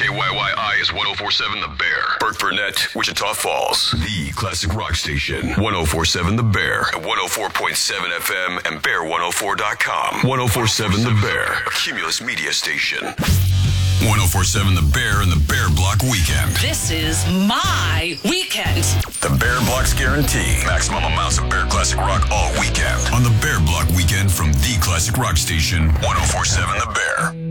KYYI is 104.7 The Bear. Burke Burnett, Wichita Falls. The classic rock station. 104.7 The Bear. At 104.7 FM and Bear104.com. 104.7 The Bear. A Cumulus media station. 104.7 The Bear and the Bear Block Weekend. This is my weekend. The Bear Block's guarantee. Maximum amounts of Bear Classic Rock all weekend. On the Bear Block Weekend from the classic rock station, 104.7 The Bear.